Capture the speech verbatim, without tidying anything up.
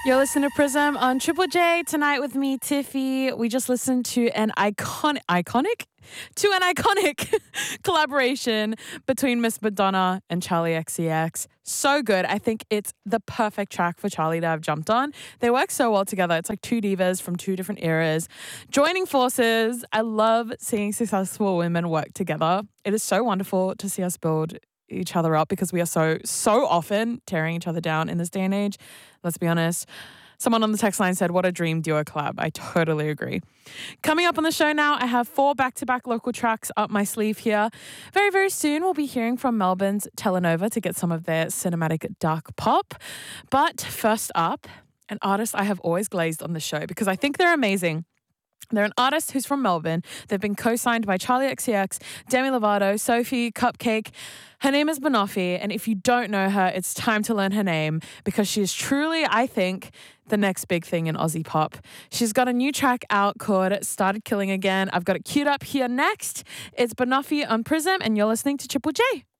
You're listening to Prism on Triple J tonight with me, Tiffy. We just listened to an iconic, iconic, to an iconic collaboration between Miss Madonna and Charlie X C X. So good. I think it's the perfect track for Charlie to have jumped on. They work so well together. It's like two divas from two different eras joining forces. I love seeing successful women work together. It is so wonderful to see us build each other up because we are so, so often tearing each other down in this day and age. Let's be honest. Someone on the text line said, what a dream duo collab. I totally agree. Coming up on the show now, I have four back-to-back local tracks up my sleeve here. Very, very soon, we'll be hearing from Melbourne's Telenova to get some of their cinematic dark pop. But first up, an artist I have always glazed on the show because I think they're amazing. They're an artist who's from Melbourne. They've been co-signed by Charli X C X, Demi Lovato, Sophie, Cupcake. Her name is Banoffee, and if you don't know her, it's time to learn her name because she is truly, I think, the next big thing in Aussie pop. She's got a new track out called Started Killing Again. I've got it queued up here next. It's Banoffee on Prism, and you're listening to Triple J.